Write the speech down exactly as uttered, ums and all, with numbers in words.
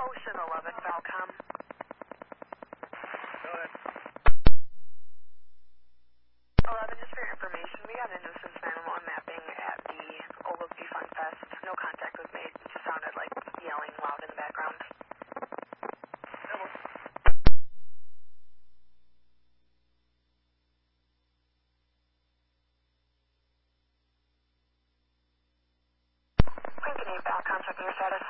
Ocean eleven, Falcom. Go ahead. eleven, just for your information, we got a nuisance nine one one mapping at the Oglesby Fun Fest. No contact was made. It just sounded like yelling loud in the background. Lincoln eight, Falcon, checking your status.